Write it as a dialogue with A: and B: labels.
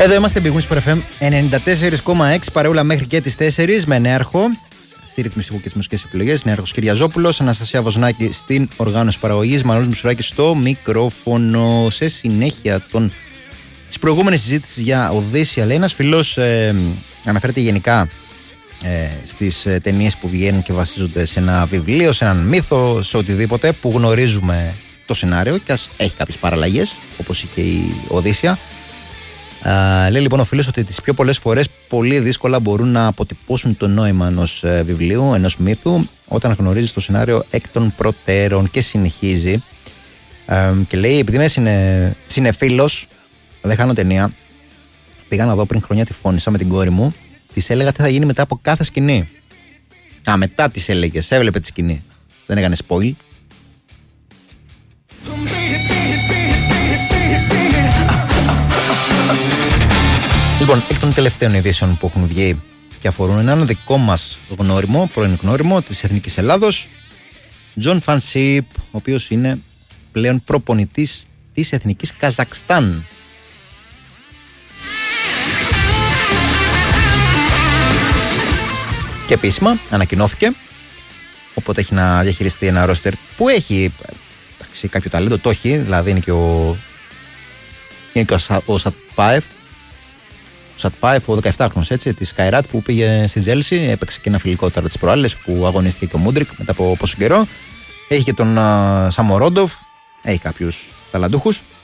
A: Εδώ είμαστε Big Wings FM 94,6 παρεούλα μέχρι και τις 4 με νέαρχο στη ρυθμιστικού και τις μουσικές επιλογές, νέαρχος Κυριαζόπουλος, Αναστασία Βοζνάκη στην οργάνωση παραγωγής, Μανώλης Μουσουράκης στο μικρόφωνο. Σε συνέχεια της προηγούμενης συζήτησης για Οδύσσια, λέει ένας φίλος, αναφέρεται γενικά στις ταινίες που βγαίνουν και βασίζονται σε ένα βιβλίο, σε έναν μύθο, σε οτιδήποτε που γνωρίζουμε το σενάριο και ας έχει κάποιες παραλλαγές όπως είχε η Οδύσσια. Λέει λοιπόν ο φίλος ότι τις πιο πολλές φορές πολύ δύσκολα μπορούν να αποτυπώσουν το νόημα ενός βιβλίου, ενός μύθου, όταν γνωρίζεις το σενάριο εκ των προτέρων. Και συνεχίζει και λέει, επειδή είμαι συνεφίλος, δεν χάνω ταινία, πήγα να δω πριν χρόνια τη Φώνησα με την κόρη μου, της έλεγα τι θα γίνει μετά από κάθε σκηνή. Μετά της έλεγες, έβλεπε τη σκηνή, δεν έκανε spoil. Λοιπόν, εκ των τελευταίων ειδήσεων που έχουν βγει και αφορούν έναν δικό μας γνώριμο, πρώην γνώριμο της Εθνικής Ελλάδος, Τζον Φανσίπ, ο οποίος είναι πλέον προπονητής της Εθνικής Καζακστάν. Και επίσημα ανακοινώθηκε, οπότε έχει να διαχειριστεί ένα ρόστερ που έχει κάποιο ταλέντο, το έχει, δηλαδή είναι και ο Σατπάεφ, ο 17χρονος έτσι, της Καϊράτ που πήγε στη Τζέλσι, έπαιξε και ένα φιλικό τώρα τις προάλλες που αγωνίστηκε και ο Μούντρικ μετά από πόσο καιρό. Έχει και τον Σαμορόντοφ, έχει κάποιους ταλαντούχους.